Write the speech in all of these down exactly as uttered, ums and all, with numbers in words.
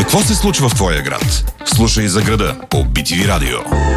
Какво се случва в твоя град? Слушай за града по Би Ти Ви Радио.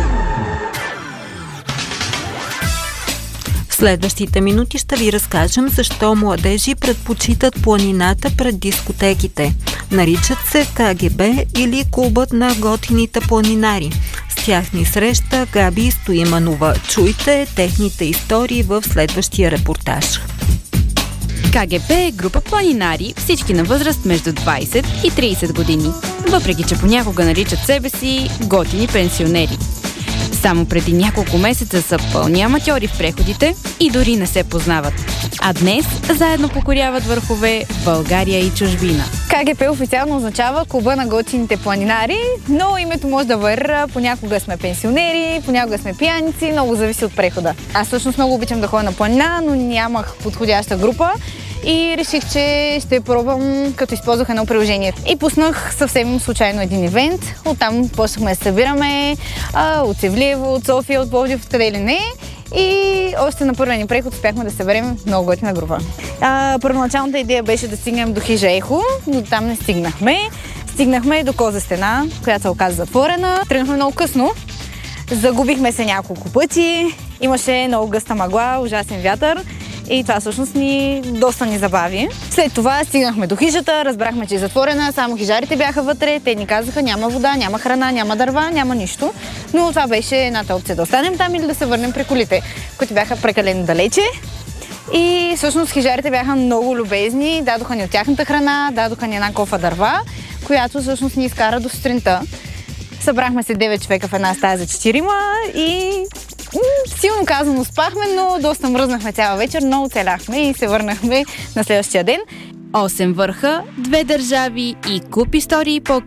В следващите минути ще ви разкажем защо младежи предпочитат планината пред дискотеките. Наричат се Ка Ге Бе или Клубът на готините планинари. С тях ни среща Габи Стоиманова. Чуйте техните истории в следващия репортаж. Ка Ге Бе е група планинари, всички на възраст между двайсет и трийсет години, въпреки че понякога наричат себе си готини пенсионери. Само преди няколко месеца са пълни аматьори в преходите и дори не се познават. А днес заедно покоряват върхове в България и чужбина. Ка Ге Бе официално означава Клуба на готините планинари, но името може да варира. Понякога сме пенсионери, понякога сме пияници, много зависи от прехода. Аз всъщност много обичам да ходя на планина, но нямах подходяща група и реших, че ще пробвам, като използвах едно приложение. И пуснах съвсем случайно един ивент. Оттам почнахме да се събираме а, от Севлиево, от София, от Пловдив, откъде ли не. И още на първия ни преход успяхме да съберем много готина група. А, първоначалната идея беше да стигнем до хижа Ехо, но там не стигнахме. Стигнахме до Коза стена, която се оказа затворена. Тръгнахме много късно. Загубихме се няколко пъти. Имаше много гъста мъгла, ужасен вятър. И това всъщност ни доста ни забави. След това стигнахме до хижата, разбрахме, че е затворена, само хижарите бяха вътре. Те ни казаха, няма вода, няма храна, няма дърва, няма нищо. Но това беше едната опция, да останем там или да се върнем при колите, които бяха прекалено далече. И всъщност хижарите бяха много любезни, дадоха ни от тяхната храна, дадоха ни една кофа дърва, която всъщност ни изкара до сутринта. Събрахме се девет човека в една стая за четирима и силно казано спахме, но доста мръзнахме цяла вечер, но оцеляхме и се върнахме на следващия ден. Осем върха, две държави и куп истории по